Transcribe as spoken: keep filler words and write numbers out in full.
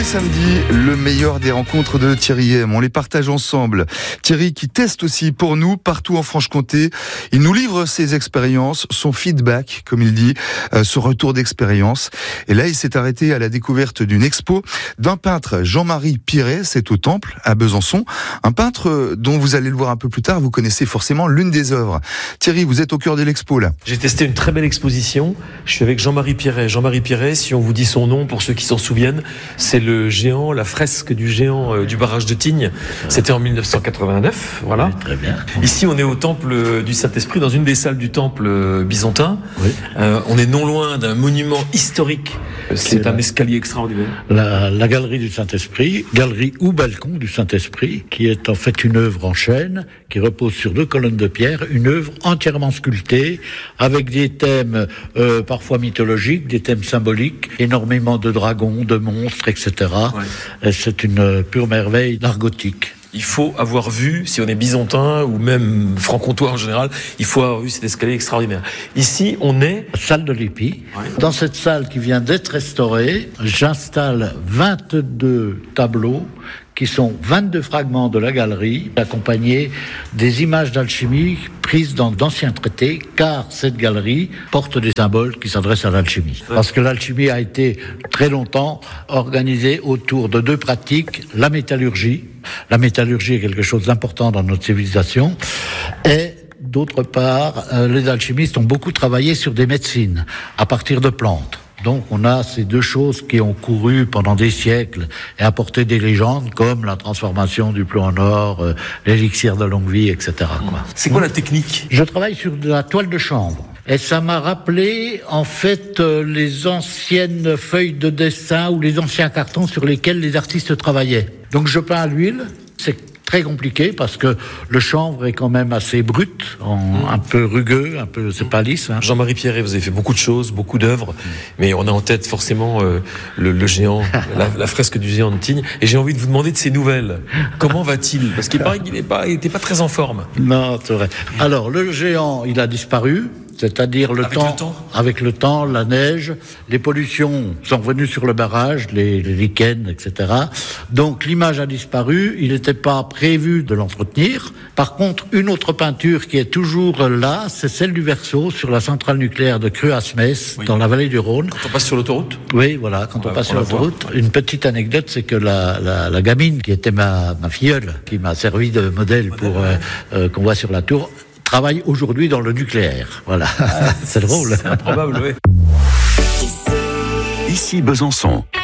samedi, le meilleur des rencontres de Thierry M. On les partage ensemble. Thierry qui teste aussi pour nous partout en Franche-Comté. Il nous livre ses expériences, son feedback, comme il dit, euh, ce retour d'expérience. Et là, il s'est arrêté à la découverte d'une expo d'un peintre, Jean-Marie Piret. C'est au Temple, à Besançon. Un peintre dont vous allez le voir un peu plus tard. Vous connaissez forcément l'une des œuvres. Thierry, vous êtes au cœur de l'expo là. J'ai testé une très belle exposition. Je suis avec Jean-Marie Piret. Jean-Marie Piret, si on vous dit son nom, pour ceux qui s'en souviennent, c'est le géant, la fresque du géant euh, du barrage de Tignes. C'était en dix-neuf cent quatre-vingt-neuf, voilà. Oui, très bien. Ici, on est au temple du Saint-Esprit, dans une des salles du temple euh, byzantin. Oui. Euh, on est non loin d'un monument historique. C'est un escalier extraordinaire. La, la galerie du Saint-Esprit, galerie ou balcon du Saint-Esprit, qui est en fait une œuvre en chêne, qui repose sur deux colonnes de pierre, une œuvre entièrement sculptée, avec des thèmes euh, parfois mythologiques, des thèmes symboliques, énormément de dragons, de monstres, et cetera. Ouais. C'est une pure merveille d'art gothique. Il faut avoir vu, si on est byzantin ou même franc-comtois en général, il faut avoir vu cet escalier extraordinaire. Ici, on est... Salle de l'épi. Ouais. Dans cette salle qui vient d'être restaurée, j'installe vingt-deux tableaux qui sont vingt-deux fragments de la galerie, accompagnés des images d'alchimie prises dans d'anciens traités, car cette galerie porte des symboles qui s'adressent à l'alchimie. Ouais. Parce que l'alchimie a été très longtemps organisée autour de deux pratiques, la métallurgie. La métallurgie est quelque chose d'important dans notre civilisation, et d'autre part, euh, les alchimistes ont beaucoup travaillé sur des médecines à partir de plantes. Donc on a ces deux choses qui ont couru pendant des siècles et apporté des légendes comme la transformation du plomb en or, euh, l'élixir de longue vie, et cetera. Quoi. C'est quoi la technique ? Je travaille sur de la toile de chanvre. Et ça m'a rappelé, en fait, euh, les anciennes feuilles de dessin ou les anciens cartons sur lesquels les artistes travaillaient. Donc je peins à l'huile, c'est très compliqué parce que le chanvre est quand même assez brut, en, mmh. un peu rugueux, un peu, c'est pas lisse. Hein. Jean-Marie Piret, vous avez fait beaucoup de choses, beaucoup d'œuvres, mmh. mais on a en tête forcément euh, le, le géant, la, la fresque du géant de Tignes. Et j'ai envie de vous demander de ses nouvelles. Comment va-t-il ? Parce qu'il paraît qu'il n'est pas, il était pas très en forme. Non, c'est vrai. Alors le géant, il a disparu. C'est-à-dire le avec temps, le temps, avec le temps, la neige, les pollutions sont revenues sur le barrage, les, les lichens, et cetera. Donc l'image a disparu, il n'était pas prévu de l'entretenir. Par contre, une autre peinture qui est toujours là, c'est celle du Verseau sur la centrale nucléaire de Cruasmès, oui. dans la vallée du Rhône. Quand on passe sur l'autoroute ? Oui, voilà, quand on, on passe sur l'autoroute. Une petite anecdote, c'est que la, la, la gamine qui était ma, ma filleule, qui m'a servi de modèle pour euh, euh, qu'on voit sur la tour, travaille aujourd'hui dans le nucléaire. Voilà. Ah, c'est drôle. C'est improbable, oui. Ici Besançon.